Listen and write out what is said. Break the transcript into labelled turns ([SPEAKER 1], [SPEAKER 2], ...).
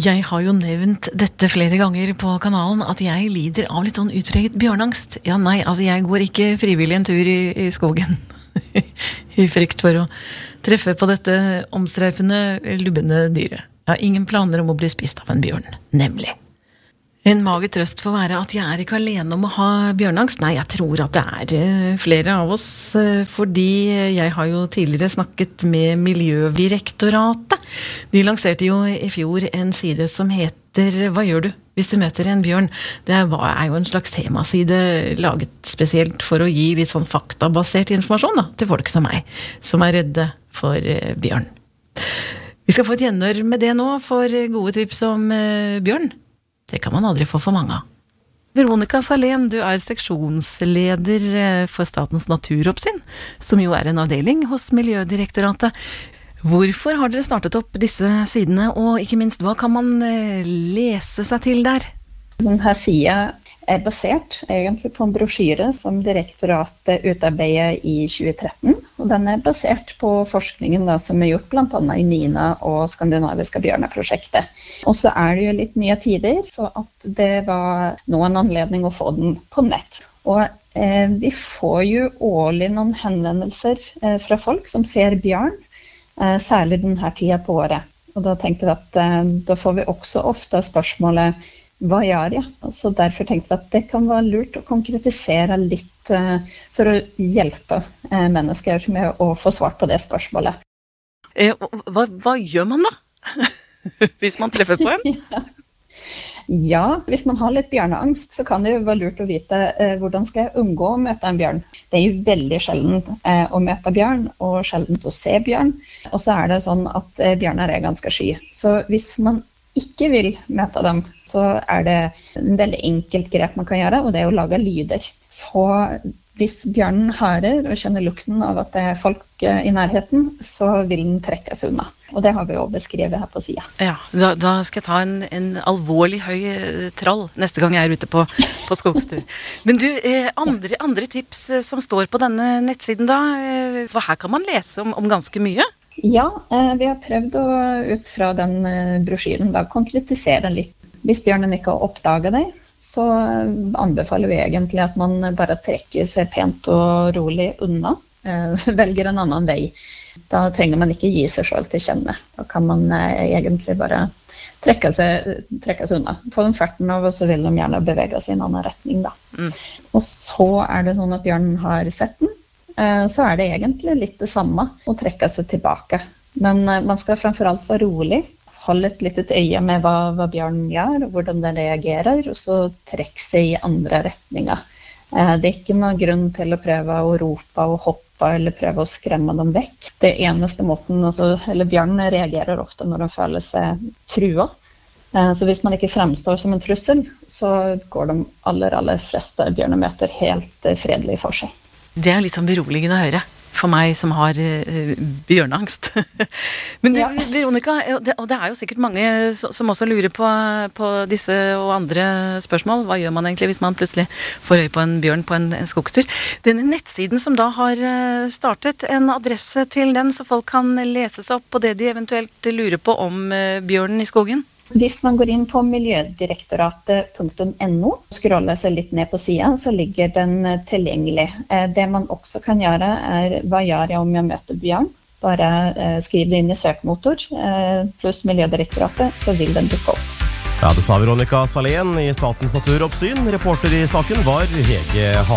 [SPEAKER 1] Jeg har jo nevnt dette flere ganger på kanalen, at jeg lider av litt sånn utpreget bjørnangst. Ja, nei, altså jeg går ikke frivillig en tur i skogen i frykt for å treffe på dette omstreifende, lubbende dyret. Jeg har ingen planer om å bli spist av en bjørn, nemlig. En mager trøst for å være at jeg er ikke alene om å ha bjørnangst. Nei, jeg tror at det er flere av oss, fordi jeg har jo tidligere snakket med Miljødirektoratet. De lanserte jo i fjor en side som heter «Hva gjør du hvis du møter en bjørn?» Det er jo en slags temaside laget spesielt for å gi litt sånn faktabasert informasjon da, til folk som meg, som er redde for bjørn. Vi skal få et gjenhør med det nå for gode tips om bjørn. Det kan man aldri få for mange av. Veronica Salén, du er seksjonsleder for Statens naturoppsyn, som jo er en avdeling hos Miljødirektoratet. Hvorfor har dere startet opp disse sidene, og ikke minst, hva kan man lese seg til der?
[SPEAKER 2] Denne siden er basert egentlig på en brosjyre som direktoratet utarbeidet i 2013, og den er basert på forskningen da, som er gjort blant annet i NINA og Skandinaviska bjørneprosjektet. Og så er det jo litt nye tider, så at det var nå en anledning å få den på nett. Og vi får jo årlig noen henvendelser fra folk som ser bjørn, særlig denne tiden på året. Og da tenkte vi at da får vi også ofte spørsmålet hva gjør jeg? Så derfor tenkte vi at det kan være lurt å konkretisere litt for å hjelpe mennesker med å få svart på det spørsmålet.
[SPEAKER 1] Hva gjør man da? Hvis man treffer på en?
[SPEAKER 2] Ja, hvis man har litt bjørneangst, så kan det jo være lurt å vite hvordan skal jeg unngå å møte en bjørn. Det er jo veldig sjelden å møte bjørn, og sjelden å se bjørn. Og så er det sånn at bjørner er ganske sky. Så hvis man ikke vil møte dem, så er det en veldig enkelt grep man kan gjøre, og det er å lage lyder. Så hvis bjørnen hører og kjenner lukten av at det er folk i nærheten, så vil den trekkes unna. Og det har vi jo beskrevet her på siden.
[SPEAKER 1] Ja, da skal jeg ta en alvorlig høy trall neste gang jeg er ute på skogstur. Men du, andre tips som står på denne nettsiden da, for her kan man lese om ganske mye?
[SPEAKER 2] Ja, vi har prøvd å ut fra den brosjyren da, konkretisere litt. Hvis bjørnen ikke har oppdaget det, så anbefaler vi egentlig at man bare trekker seg pent og rolig unna, velger en annen vei. Da trenger man ikke gi seg selv til kjenne. Da kan man egentlig bare trekke seg unna. Få den ferten av, og så vil de gjerne bevege seg i en annen retning. Da. Og så er det sånn at bjørnen har sett den, så er det egentlig litt det samme å trekke seg tilbake. Men man skal fremfor alt være rolig, holde et lite øye med hva bjørnen gjør, og hvordan den reagerer, og så trekke seg i andre retninger. Det er ikke noen grunn til å prøve å rope og hoppe, eller prøve å skremme dem vekk. Det eneste måten, eller bjørnen reagerer ofte når de føler seg trua. Så hvis man ikke fremstår som en trussel, så går de aller fleste bjørnemøter helt fredelig for seg.
[SPEAKER 1] Det er litt sånn beroligende å høre for meg som har bjørneangst. Men
[SPEAKER 2] Ja.
[SPEAKER 1] Veronica, og det er jo sikkert mange som også lurer på disse og andre spørsmål. Hva gjør man egentlig hvis man plutselig får øye på en bjørn på en skogstur? Denne nettsiden som da har startet, en adresse til den, så folk kan lese seg opp på det de eventuelt lurer på om bjørnen i skogen?
[SPEAKER 2] Hvis man går inn på miljødirektoratet.no, scroller seg litt ned på siden, så ligger den tilgjengelig. Det man også kan gjøre er, hva gjør jeg om jeg møter bjørn? Bare skriv det inn i søkemotor, pluss Miljødirektoratet, så vil den dukke opp.
[SPEAKER 3] Ja, det sa Veronica Salén i Statens naturoppsyn. Reporter i saken var Hege